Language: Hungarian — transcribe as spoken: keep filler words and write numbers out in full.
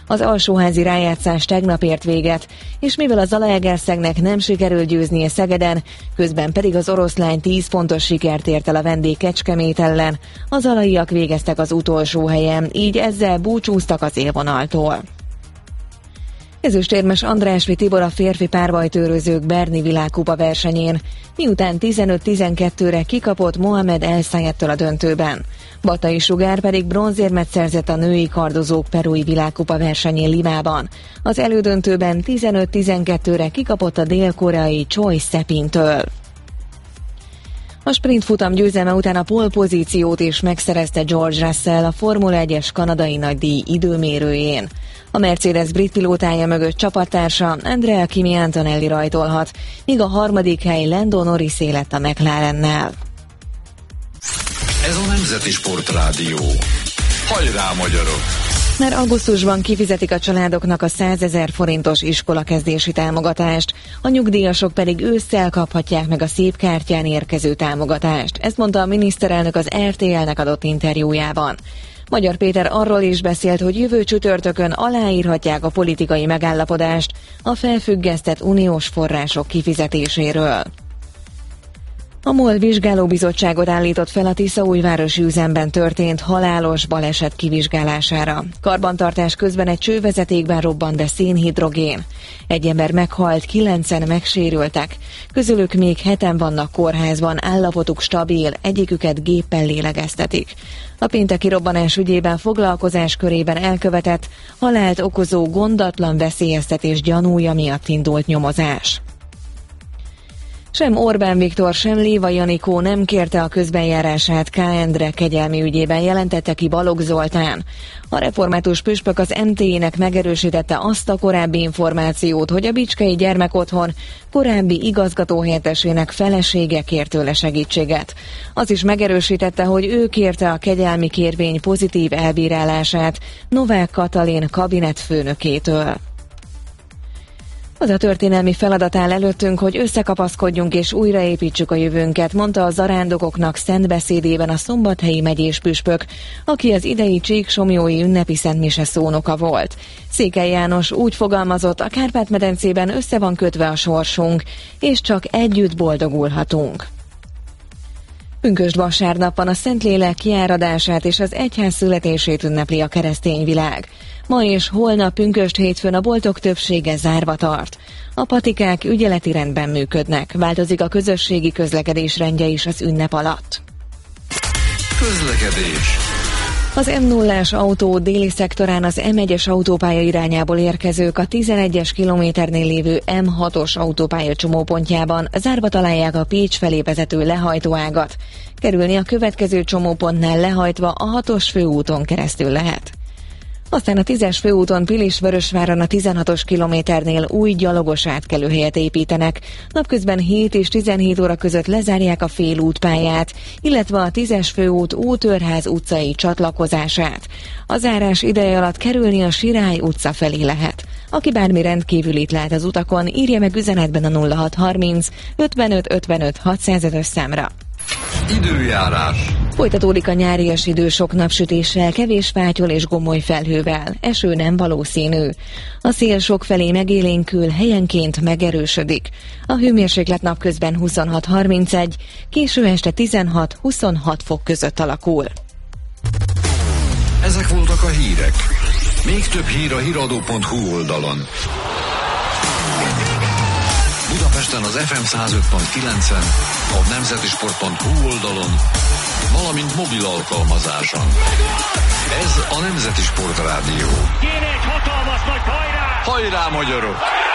Az alsóházi rájátszás tegnap ért véget, és mivel a Zalaegerszegnek nem sikerült győznie Szegeden, közben pedig az oroszlány tíz pontos sikert ért el a vendég Kecskemét ellen, a zalaiak végeztek az utolsó helyen, így ezzel búcsúztak az élvonaltól. Ezüstérmes Andrásfi Tibor a férfi párbajtőrözők Berni világkupa versenyén, miután tizenöt tizenkettőre kikapott Mohamed El Sayeddtől a döntőben. Batai Sugár pedig bronzérmet szerzett a női kardozók perui világkupa versenyén Limában. Az elődöntőben tizenöt tizenkettőre kikapott a dél-koreai Choi Sepintől. A sprintfutam győzelme után a pole pozíciót is megszerezte George Russell a Formula egyes kanadai nagydíj időmérőjén. A Mercedes brit pilótája mögött csapattársa Andrea Kimi Antonelli rajtolhat, míg a harmadik hely Lando Norrisé lett a McLarennel. Ez a Nemzeti Sportrádió. Hajrá, magyarok! Már augusztusban kifizetik a családoknak a százezer forintos iskolakezdési támogatást, a nyugdíjasok pedig ősszel kaphatják meg a szép kártyán érkező támogatást. Ezt mondta a miniszterelnök az er té el-nek adott interjújában. Magyar Péter arról is beszélt, hogy jövő csütörtökön aláírhatják a politikai megállapodást a felfüggesztett uniós források kifizetéséről. A MOL vizsgálóbizottságot állított fel a Tiszaújvárosi üzemben történt halálos baleset kivizsgálására. Karbantartás közben egy csővezetékben robbant be szénhidrogén. Egy ember meghalt, kilencen megsérültek. Közülük még heten vannak kórházban, állapotuk stabil, egyiküket géppel lélegeztetik. A pénteki robbanás ügyében foglalkozás körében elkövetett, halált okozó gondatlan veszélyeztetés gyanúja miatt indult nyomozás. Sem Orbán Viktor, sem Léva Janikó nem kérte a közbenjárását K. Endre kegyelmi ügyében, jelentette ki Balogh Zoltán. A református püspök az em té é-nek megerősítette azt a korábbi információt, hogy a bicskei gyermekotthon korábbi igazgatóhelyettesének felesége kért tőle segítséget. Az is megerősítette, hogy ő kérte a kegyelmi kérvény pozitív elbírálását Novák Katalin kabinetfőnökétől. Az a történelmi feladat áll előttünk, hogy összekapaszkodjunk és újraépítsük a jövőnket, mondta a zarándokoknak szent beszédében a szombathelyi megyés püspök, aki az idei csíksomjói ünnepi szentmise szónoka volt. Székely János úgy fogalmazott, a Kárpát-medencében össze van kötve a sorsunk, és csak együtt boldogulhatunk. Pünkösd vasárnap van, a Szentlélek kiáradását és az egyház születését ünnepli a keresztény világ. Ma és holnap pünkösd hétfőn a boltok többsége zárva tart. A patikák ügyeleti rendben működnek, változik a közösségi közlekedés rendje is az ünnep alatt. Közlekedés. Az em nullás autó déli szektorán az em egyes autópálya irányából érkezők a tizenegyes kilométernél lévő em hatos autópálya csomópontjában zárva találják a Pécs felé vezető lehajtóágat. Kerülni a következő csomópontnál lehajtva a hatos főúton keresztül lehet. Aztán a tízes főúton Pilisvörösváron a tizenhatos kilométernél új gyalogos átkelőhelyet építenek. Napközben hét és tizenhét óra között lezárják a félútpályát, illetve a tízes főút Ótörház utcai csatlakozását. A zárás ideje alatt kerülni a Sirály utca felé lehet. Aki bármi rendkívülit lát az utakon, írja meg üzenetben a nulla hat harminc ötvenöt ötvenöt hatszázötös számra. Időjárás. Folytatódik a nyárias idő sok napsütéssel, kevés fátyol és gomoly felhővel. Eső nem valószínű. A szél sokfelé megélénkül, helyenként megerősödik. A hőmérséklet napközben huszonhat harmincegy, késő este tizenhat huszonhat fok között alakul. Ezek voltak a hírek. Még több hír a híradó pont hu oldalon. Budapesten az ef em száz öt pont kilencen, a nemzetisport pont hu oldalon, valamint mobil alkalmazáson. Ez a Nemzeti Sportrádió. Kéne egy hatalmas nagy hajrá! Hajrá, magyarok!